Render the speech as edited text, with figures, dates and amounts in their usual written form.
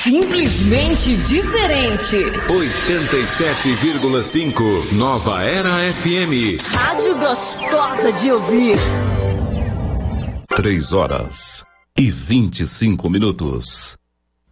Simplesmente diferente. 87,5 Nova Era FM. Rádio gostosa de ouvir. 3 horas e 25 minutos.